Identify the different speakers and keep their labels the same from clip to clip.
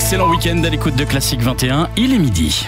Speaker 1: Excellent week-end à l'écoute de Classique 21, il est midi.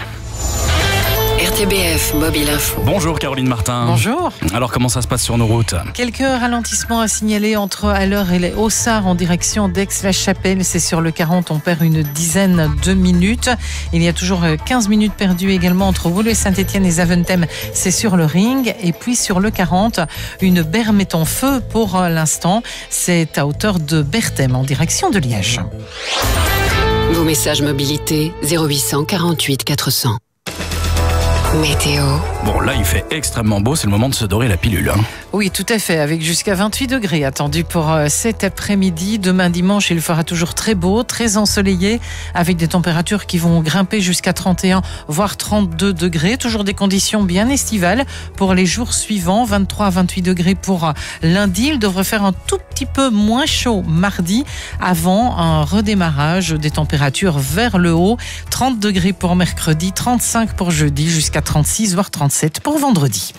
Speaker 2: RTBF Mobile Info.
Speaker 1: Bonjour Caroline Martin.
Speaker 3: Bonjour.
Speaker 1: Alors comment ça se passe sur nos routes ?
Speaker 3: Quelques ralentissements à signaler entre Alleur et les Haussards en direction d'Aix-la-Chapelle. C'est sur le 40, on perd une dizaine de minutes. Il y a toujours 15 minutes perdues également entre Woluwe-Saint-Étienne et Zaventem. C'est sur le ring. Et puis sur le 40, une berme est en feu pour l'instant. C'est à hauteur de Berthem en direction de Liège.
Speaker 2: Vos messages mobilité 0800 48 400. Météo.
Speaker 1: Bon, là, il fait extrêmement beau, c'est le moment de se dorer la pilule.
Speaker 3: Oui, tout à fait, avec jusqu'à 28 degrés attendus pour cet après-midi. Demain dimanche, il fera toujours très beau, très ensoleillé, avec des températures qui vont grimper jusqu'à 31, voire 32 degrés. Toujours des conditions bien estivales pour les jours suivants. 23 à 28 degrés pour lundi. Il devrait faire un tout petit peu moins chaud mardi, avant un redémarrage des températures vers le haut. 30 degrés pour mercredi, 35 pour jeudi, jusqu'à 36 voire 37 pour vendredi.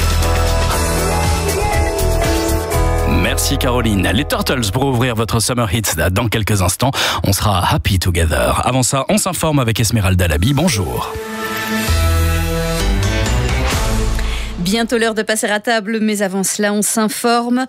Speaker 1: Merci Caroline. Les Turtles pour ouvrir votre Summer Hits dans quelques instants. On sera happy together. Avant ça, on s'informe avec Esmeralda Labi. Bonjour.
Speaker 4: Bientôt l'heure de passer à table, mais avant cela, on s'informe.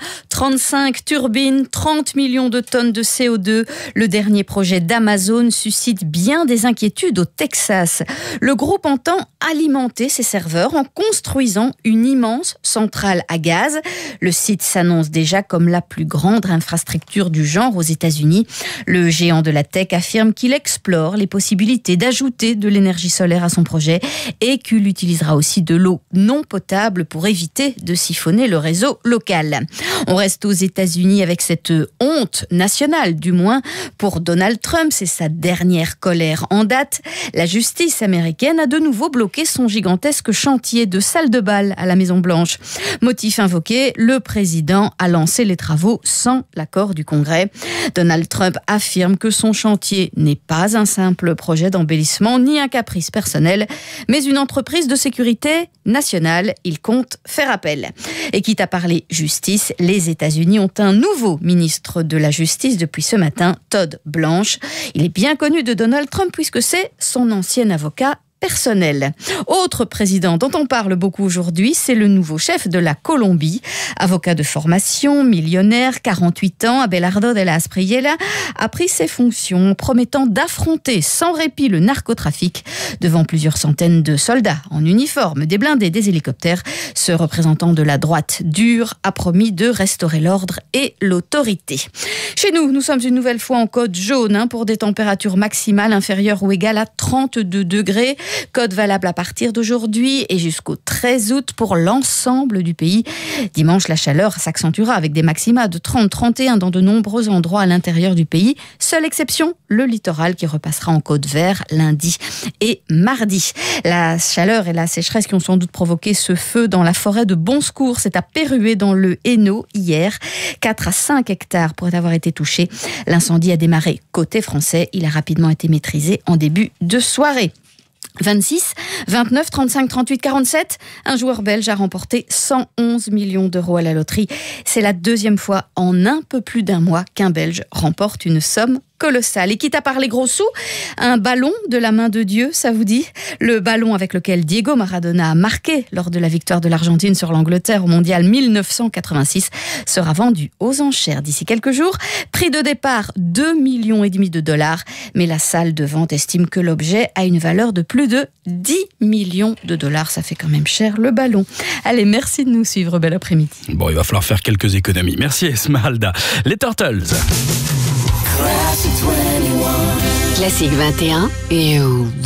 Speaker 4: 35 turbines, 30 millions de tonnes de CO2. Le dernier projet d'Amazon suscite bien des inquiétudes au Texas. Le groupe entend alimenter ses serveurs en construisant une immense centrale à gaz. Le site s'annonce déjà comme la plus grande infrastructure du genre aux États-Unis. Le géant de la tech affirme qu'il explore les possibilités d'ajouter de l'énergie solaire à son projet et qu'il utilisera aussi de l'eau non potable pour éviter de siphonner le réseau local. On reste aux États-Unis avec cette honte nationale, du moins pour Donald Trump. C'est sa dernière colère en date. La justice américaine a de nouveau bloqué son gigantesque chantier de salle de bal à la Maison-Blanche. Motif invoqué, le président a lancé les travaux sans l'accord du Congrès. Donald Trump affirme que son chantier n'est pas un simple projet d'embellissement ni un caprice personnel, mais une entreprise de sécurité nationale. Il compte faire appel. Et quitte à parler justice, les États-Unis ont un nouveau ministre de la Justice depuis ce matin, Todd Blanche. Il est bien connu de Donald Trump puisque c'est son ancien avocat personnel. Autre président dont on parle beaucoup aujourd'hui, c'est le nouveau chef de la Colombie. Avocat de formation, millionnaire, 48 ans, Abelardo de la Espriella a pris ses fonctions promettant d'affronter sans répit le narcotrafic devant plusieurs centaines de soldats en uniforme, des blindés, des hélicoptères. Ce représentant de la droite dure a promis de restaurer l'ordre et l'autorité. Chez nous, nous sommes une nouvelle fois en code jaune pour des températures maximales inférieures ou égales à 32 degrés. Code valable à partir d'aujourd'hui et jusqu'au 13 août pour l'ensemble du pays. Dimanche, la chaleur s'accentuera avec des maxima de 30-31 dans de nombreux endroits à l'intérieur du pays. Seule exception, le littoral qui repassera en code vert lundi et mardi. La chaleur et la sécheresse qui ont sans doute provoqué ce feu dans la forêt de Bonsecours, c'est à Pérué dans le Hainaut hier. 4 à 5 hectares pourraient avoir été touchés. L'incendie a démarré côté français. Il a rapidement été maîtrisé en début de soirée. 26, 29, 35, 38, 47. Un joueur belge a remporté 111 millions d'euros à la loterie. C'est la deuxième fois en un peu plus d'un mois qu'un Belge remporte une somme colossale. Et quitte à parler gros sous, un ballon de la main de Dieu, ça vous dit ? Le ballon avec lequel Diego Maradona a marqué lors de la victoire de l'Argentine sur l'Angleterre au Mondial 1986 sera vendu aux enchères d'ici quelques jours. Prix de départ, 2,5 millions de dollars. Mais la salle de vente estime que l'objet a une valeur de plus de 10 millions de dollars. Ça fait quand même cher le ballon. Allez, merci de nous suivre. Bel après-midi.
Speaker 1: Bon, il va falloir faire quelques économies. Merci Esmeralda. Les Turtles.
Speaker 2: Classique 21 et